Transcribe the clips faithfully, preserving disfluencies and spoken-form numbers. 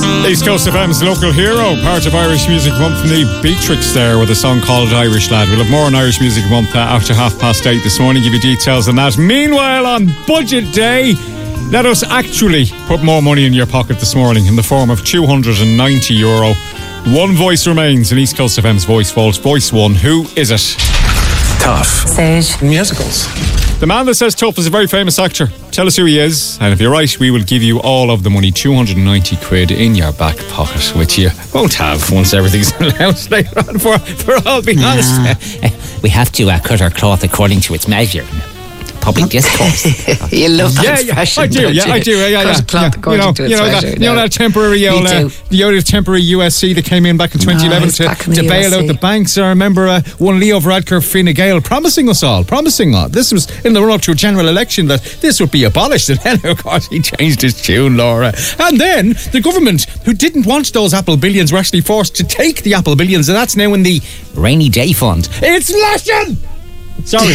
East Coast F M's local hero, part of Irish Music Month, from the Beatrix there with a song called Irish Lad. We'll have more on Irish Music Month uh, after half past eight this morning, give you details on that. Meanwhile, on Budget Day, let us actually put more money in your pocket this morning in the form of two hundred ninety euro. One voice remains in East Coast F M's Voice Vault. Voice one, who is it? Tough. Sage. Musicals. The man that says tough is a very famous actor. Tell us who he is, and if you're right, we will give you all of the money, two hundred ninety quid in your back pocket, which you won't have once everything's announced later on, for, for all being honest. Uh, we have to uh, cut our cloth according to its measure. Public discourse. You love that yeah, expression. Yeah, I do. Yeah, I do. Yeah, yeah. Cut a cloth yeah. according You know, to its you know measure. that, you know No. that temporary, old, uh, the old temporary U S C that came in back in twenty eleven No, to, back in to the bail U S C. out the banks. I remember uh, one Leo Varadkar, Fine Gael, promising us all, promising all. This was in the run-up to a general election that this would be abolished, and then, of course, he changed his tune, Laura. And then the government, who didn't want those Apple billions, were actually forced to take the Apple billions, and that's now in the Rainy Day Fund. It's lashing! Sorry.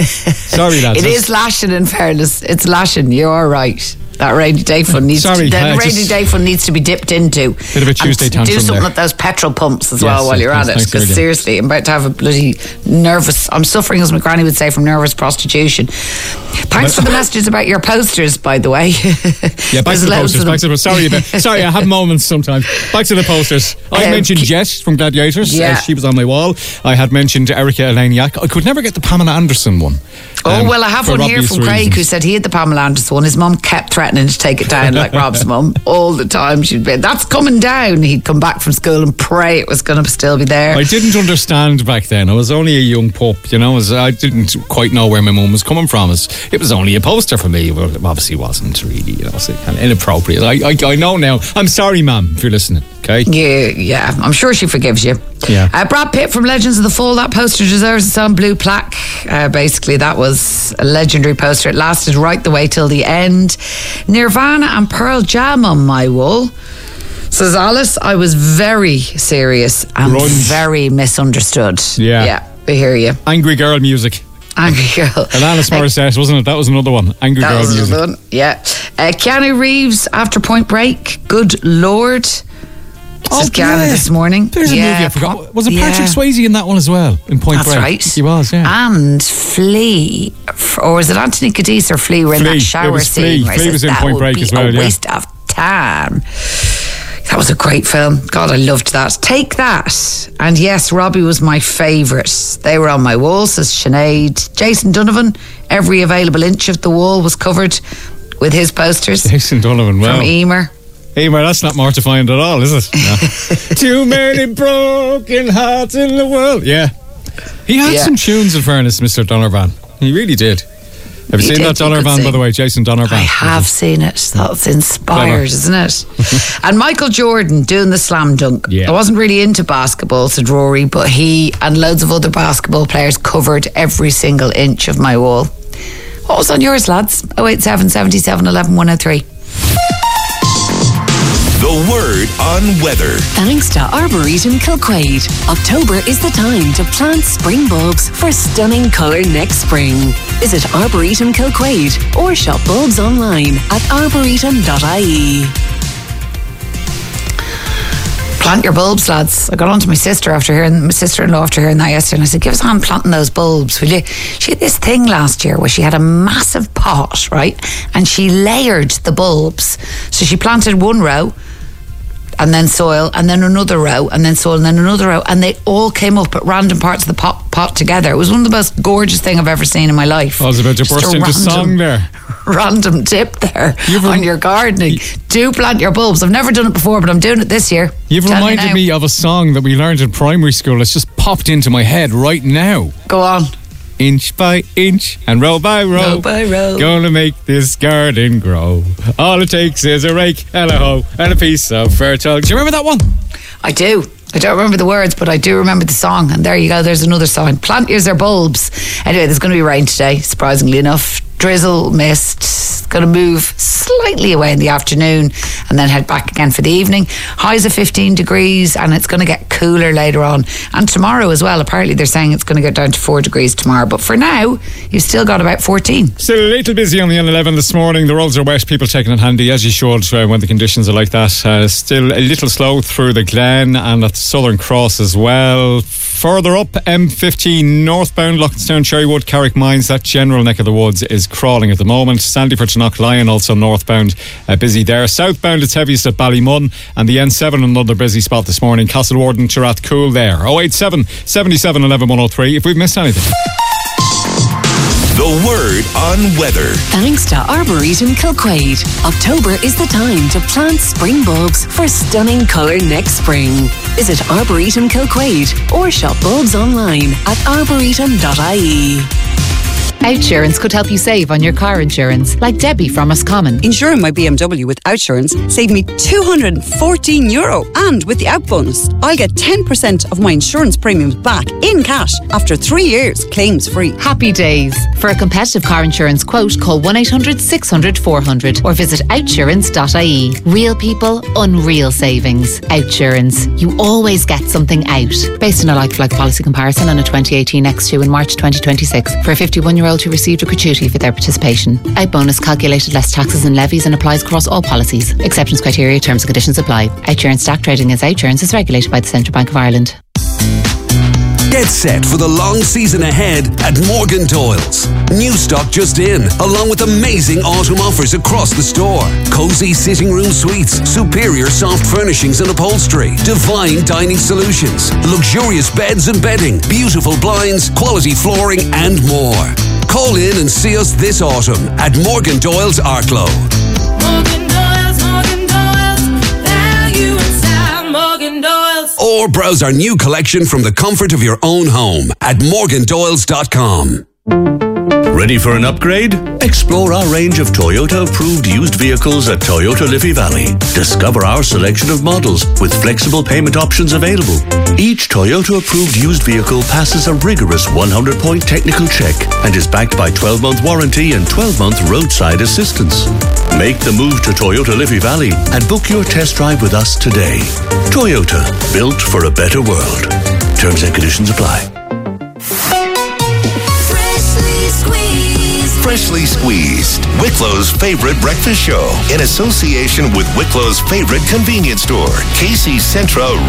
Sorry, lads. It is lashing, in fairness. It's lashing. You are right. That rainy day fund needs Sorry, to, uh, the rainy just- day fund needs to be dipped into. Bit of a Tuesday and tantrum do something there. at those petrol pumps as Yes, well while you're yes, at it. thanks, Because Julia. seriously, I'm about to have a bloody nervous. I'm suffering, as my granny would say, from nervous prostitution. Thanks for the messages about your posters, by the way. Yeah, back There's to the loads posters. of Back to them. the, sorry, about, sorry, I have moments sometimes. Back to the posters. I Um, mentioned ki- Jess from Gladiators. Yeah. Uh, she was on my wall. I had mentioned Erica Eleniak. I could never get the Pamela Anderson one. Oh, Um, well, I have for one here obvious from Craig reasons. who said he had the Pamela Anderson one. His mum kept threatening to take it down like Rob's mum all the time. She'd be, that's coming down. He'd come back from school and pray it was going to still be there. I didn't understand back then. I was only a young pup, you know. As I didn't quite know where my mum was coming from. As it was only a poster for me. Well, it obviously wasn't really, you know, so kind of inappropriate. I, I, I know now. I'm sorry, ma'am, if you're listening. Okay. Yeah, yeah, I'm sure she forgives you. Yeah. Uh, Brad Pitt from Legends of the Fall, that poster deserves its own blue plaque. Uh, basically, that was a legendary poster. It lasted right the way till the end. Nirvana and Pearl Jam on my wall. Says Alice, I was very serious and Grunge. very misunderstood. Yeah. Yeah, I hear you. Angry girl music. Angry Girl. Alanis Morissette, wasn't it? That was another one. Angry That girl was music. another one. Yeah. Uh, Keanu Reeves after Point Break. Good Lord. This is Keanu this morning. There's yeah, a movie I forgot. Pro- Was it Patrick yeah. Swayze in that one as well? In Point That's Break. right. He was, yeah. And Flea, f- or was it Anthony Cadiz or Flea were in Flea. that shower It was scene? Flea. Where he Flea says, was in that Point would Break be as well, a yeah. waste of time. That was a great film. God, I loved that. Take That. And yes, Robbie was my favourite. They were on my wall, says Sinead. Jason Donovan, every available inch of the wall was covered with his posters Jason Donovan, wow. from Emer. Hey, man, that's not mortifying at all, is it? No. Too many broken hearts in the world. Yeah. He had Yeah. some tunes, in fairness, Mister Donovan. He really did. Have you He seen did, that he could Donovan, by sing. the way? Jason Donovan. I have seen it. That's inspired, Clever. isn't it? And Michael Jordan doing the slam dunk. Yeah. I wasn't really into basketball, said Rory, but he and loads of other basketball players covered every single inch of my wall. What was on yours, lads? oh eight seven, seven seven, one one, one oh three. The word on weather. Thanks to Arboretum Kilquade. October is the time to plant spring bulbs for stunning colour next spring. Visit Arboretum Kilquade or shop bulbs online at arboretum dot I E. Plant your bulbs, lads. I got on to my sister after hearing, my sister-in-law after hearing that yesterday, and I said, give us a hand planting those bulbs, will you? She had this thing last year where she had a massive pot, right? And she layered the bulbs. So she planted one row, and then soil, and then another row, and then soil, and then another row, and they all came up at random parts of the pot, pot together. It was one of the most gorgeous thing I've ever seen in my life. I was about to Just burst a into random- song there. Random tip there You've on rem- your gardening. Do plant your bulbs. I've never done it before, but I'm doing it this year. You've Tell reminded now. me of a song that we learned in primary school. It's just popped into my head right now. Go on. Inch by inch and row by row, Row by row. gonna make this garden grow. All it takes is a rake and a hoe and a piece of fertile. Do you remember that one? I do. I don't remember the words, but I do remember the song. And there you go. There's another sign. Plant yours or bulbs. Anyway, there's going to be rain today, surprisingly enough. drizzle, mist. Going to move slightly away in the afternoon and then head back again for the evening. Highs of fifteen degrees, and it's going to get cooler later on. And tomorrow as well, apparently they're saying it's going to get down to four degrees tomorrow. But for now, you've still got about fourteen. Still a little busy on the N eleven this morning. The roads are wet, people taking it handy as you should uh, when the conditions are like that. Uh, still a little slow through the Glen and at the Southern Cross as well. Further up, M fifteen northbound, Lockstown, Cherrywood, Carrick Mines, that general neck of the woods is crawling at the moment. Sandyford to Knocklion also northbound, uh, busy there. Southbound it's heaviest at Ballymun, and the N seven another busy spot this morning. Castlewarden to Rathcoole there. oh eight seven, seven seven, one one, one oh three if we've missed anything. The Word on Weather. Thanks to Arboretum Kilquade. October is the time to plant spring bulbs for stunning colour next spring. Visit Arboretum Kilquade or shop bulbs online at arboretum dot I E. Outsurance could help you save on your car insurance, like Debbie from Roscommon. Insuring my B M W with Outsurance saved me two hundred fourteen euro. And with the Out bonus, I'll get ten percent of my insurance premiums back in cash after three years, claims free. Happy days. For a competitive car insurance quote, call one eight hundred, six hundred, four hundred or visit outsurance dot I E. Real people, unreal savings. Outsurance. You always get something out. Based on a like-for-like policy comparison on a twenty eighteen X two in March twenty twenty-six for a fifty-one-year-old who received a gratuity for their participation. Out bonus calculated less taxes and levies and applies across all policies. Exceptions, criteria, terms and conditions apply. Outsurance stock trading as Outsurance is regulated by the Central Bank of Ireland. Get set for the long season ahead at Morgan Doyle's. New stock just in, along with amazing autumn offers across the store. Cozy sitting room suites, superior soft furnishings and upholstery, divine dining solutions, luxurious beds and bedding, beautiful blinds, quality flooring and more. Call in and see us this autumn at Morgan Doyle's Arklow. Morgan Doyle's, Morgan Doyle's, value in style, Morgan Doyle's. Or browse our new collection from the comfort of your own home at morgan doyles dot com. Ready for an upgrade? Explore our range of Toyota-approved used vehicles at Toyota Liffey Valley. Discover our selection of models with flexible payment options available. Each Toyota-approved used vehicle passes a rigorous one hundred point technical check and is backed by twelve month warranty and twelve month roadside assistance. Make the move to Toyota Liffey Valley and book your test drive with us today. Toyota, built for a better world. Terms and conditions apply. Freshly Squeezed, Wicklow's favorite breakfast show, in association with Wicklow's favorite convenience store, Casey's Centra